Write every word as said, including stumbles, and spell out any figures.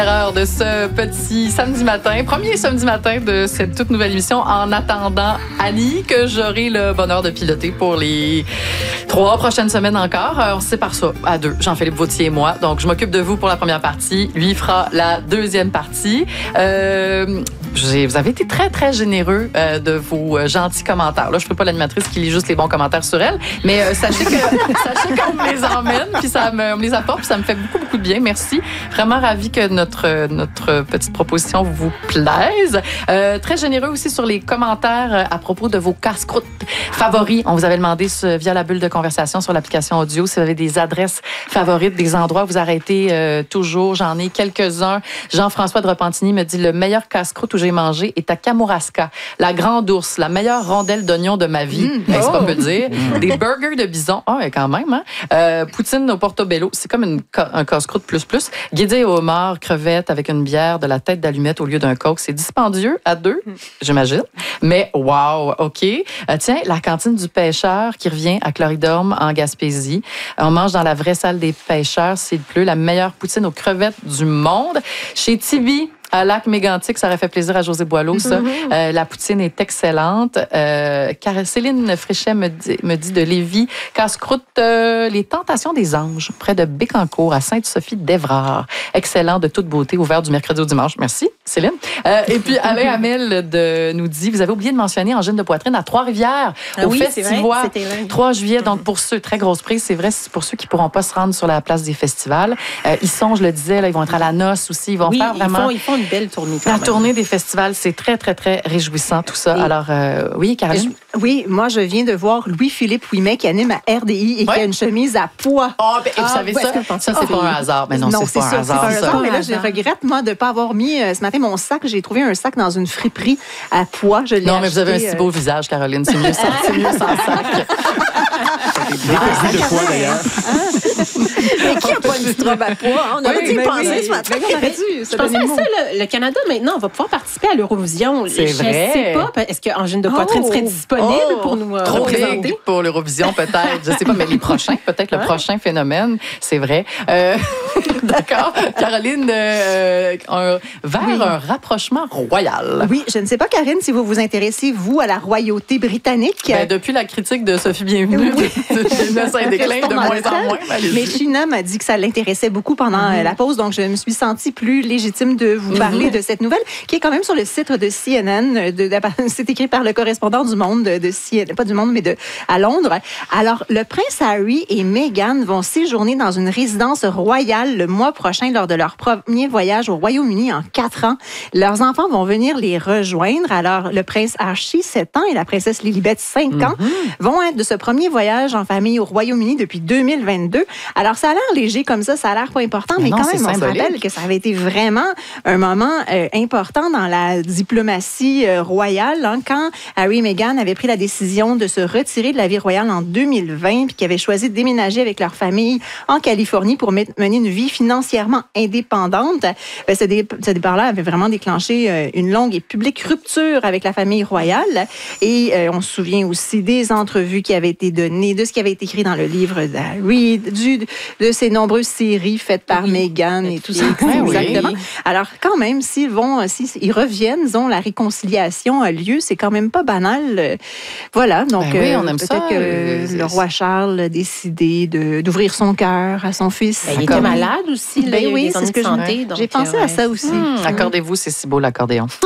Heure de ce petit samedi matin, premier samedi matin de cette toute nouvelle émission en attendant Annie, que j'aurai le bonheur de piloter pour les trois prochaines semaines encore. Euh, on se sépare ça à deux, Jean-Philippe Vautier et moi. Donc, je m'occupe de vous pour la première partie. Lui fera la deuxième partie. Euh, vous avez été très, très généreux euh, de vos euh, gentils commentaires. Là, je ne ferai pas l'animatrice qui lit juste les bons commentaires sur elle, mais euh, sachez que sachez qu'on me les emmène, puis ça me, on me les apporte, puis ça me fait beaucoup, beaucoup de bien. Merci. Vraiment ravi que notre notre petite proposition vous plaise. Euh, très généreux aussi sur les commentaires à propos de vos casse-croûtes favoris. On vous avait demandé via la bulle de conversation sur l'application audio si vous avez des adresses favorites, des endroits où vous arrêtez euh, toujours. J'en ai quelques-uns. Jean-François de Repentigny me dit le meilleur casse-croûte où j'ai mangé est à Kamouraska. La Grande Ourse, la meilleure rondelle d'oignon de ma vie. Mmh. C'est pas peu dire. Mmh. Des burgers de bison. Ah, oh, quand même, hein? Euh, poutine au Portobello. C'est comme une, un casse-croûte plus plus. Guédé au homard, crevettes avec une bière, de la tête d'allumette au lieu d'un coke. C'est dispendieux à deux, j'imagine. Mais wow, OK. Euh, tiens, la cantine du pêcheur qui revient à Cloridorme en Gaspésie. On mange dans la vraie salle des pêcheurs, s'il pleut. La meilleure poutine aux crevettes du monde. Chez Tibi, à Lac-Mégantic, ça aurait fait plaisir à José Boileau, ça. Mm-hmm. Euh, la poutine est excellente. Euh, car Céline Fréchet me dit, me dit de Lévis, casse-croûte, euh, les Tentations des Anges, près de Bécancour, à Sainte-Sophie d'Évrard. Excellent, de toute beauté, ouvert du mercredi au dimanche. Merci, Céline. Euh, et puis, Alain Hamel de, nous dit, vous avez oublié de mentionner Angine de Poitrine à Trois-Rivières, ah au oui, Festivois, trois juillet. Donc, pour ceux, très grosse prise, c'est vrai, c'est pour ceux qui ne pourront pas se rendre sur la place des festivals. Euh, ils sont, je le disais, là, ils vont être à la noce aussi. Ils vont oui, faire vraiment... Ils font, ils font une belle tournée. La tournée des festivals, c'est très, très, très réjouissant, tout ça. Et alors, euh, oui, Caroline? Je, oui, moi, je viens de voir Louis-Philippe Ouimet qui anime à R D I et oui. qui a une chemise à pois. Oh, ben, ah, vous savez ouais, ça? Ça, c'est pas un hasard. Mais non, non c'est, c'est pas sûr, un hasard. C'est pas un hasard, mais là, je regrette, moi, de ne pas avoir mis euh, ce matin mon sac. J'ai trouvé un sac dans une friperie à pois. Je l'ai non, mais acheté, vous avez un si beau euh... visage, Caroline. C'est mieux sans, c'est mieux sans sac. Des ah, de poids, d'ailleurs. Mais qui n'a pas une petite robe à pois? On aurait dû y penser ce matin. On aurait dû. Je pensais à ça, le, le Canada, maintenant, on va pouvoir participer à l'Eurovision. C'est je vrai. Je sais pas. Est-ce qu'Angine de Poitrine oh, serait disponible oh, pour nous euh, trop représenter? Big pour l'Eurovision, peut-être. Je sais pas, mais les prochains, peut-être le ouais. prochain phénomène, c'est vrai. Euh, d'accord. Caroline, euh, un, vers oui. un rapprochement royal. Oui, je ne sais pas, Karine, si vous vous intéressez, vous, à la royauté britannique. Ben, depuis la critique de Sophie Bienvenue, oui. ça décline de moins en moins. Mais China m'a dit que ça l'intéressait beaucoup pendant mm-hmm. la pause, donc je me suis sentie plus légitime de vous parler mm-hmm. de cette nouvelle, qui est quand même sur le site de C N N. De, de, c'est écrit par le correspondant du Monde, de, de C N N, pas du Monde, mais de, à Londres. Alors, le prince Harry et Meghan vont séjourner dans une résidence royale le mois prochain lors de leur premier voyage au Royaume-Uni en quatre ans. Leurs enfants vont venir les rejoindre. Alors, le prince Archie, sept ans, et la princesse Lilibet, cinq ans, mm-hmm. vont être de ce premier voyage en famille au Royaume-Uni depuis deux mille vingt-deux. Alors, ça a l'air léger comme ça, ça a l'air pas important, mais, mais non, quand même, on se rappelle que ça avait été vraiment un moment euh, important dans la diplomatie euh, royale, hein, quand Harry et Meghan avaient pris la décision de se retirer de la vie royale en deux mille vingt, puis qu'ils avaient choisi de déménager avec leur famille en Californie pour mener une vie financièrement indépendante. Ben, ce, dé- ce départ-là avait vraiment déclenché euh, une longue et publique rupture avec la famille royale. Et euh, on se souvient aussi des entrevues qui avaient été données, de ce qui avait été écrit dans le livre d'Harry, du, de ces nombreuses séries faites par oui. Meghan et tout ça. Oui. Exactement. Alors, quand même, s'ils vont, s'ils reviennent, disons, la réconciliation a lieu, c'est quand même pas banal. Voilà. Donc, ben oui, on aime peut-être ça. que euh, le roi Charles a décidé de, d'ouvrir son cœur à son fils. Ben, il était malade aussi. Ben là, oui, c'est ce que santé, j'ai pensé ouais. à ça aussi. Hum, accordez-vous, c'est si beau l'accordéon.